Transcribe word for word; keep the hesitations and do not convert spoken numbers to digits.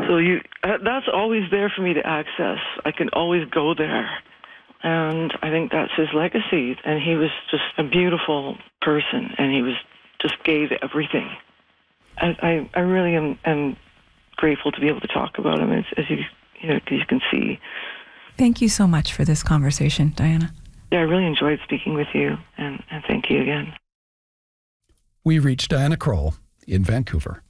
So you, uh, that's always there for me to access. I can always go there. And I think that's his legacy. And he was just a beautiful person, and he was just gave everything. I, I, I really am, am grateful to be able to talk about him, as, as you, you know, you can see. Thank you so much for this conversation, Diana. Yeah, I really enjoyed speaking with you, and, and thank you again. We reached Diana Krall in Vancouver.